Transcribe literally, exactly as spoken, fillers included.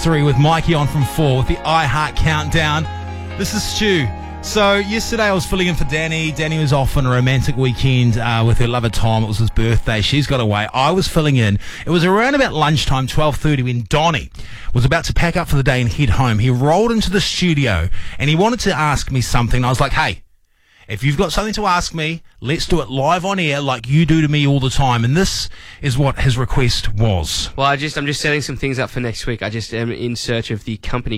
three with Mikey on from four with the iHeart Countdown. This is Stu. So yesterday I was filling in for Danny. Danny was off on a romantic weekend uh, with her lover Tom. It was his birthday. She's got away. I was filling in. It was around about lunchtime, twelve thirty, when Donnie was about to pack up for the day and head home. He rolled into the studio and he wanted to ask me something. I was like, hey, if you've got something to ask me, let's do it live on air like you do to me all the time. And this is what his request was. Well, I just, I'm just setting some things up for next week. I just am in search of the company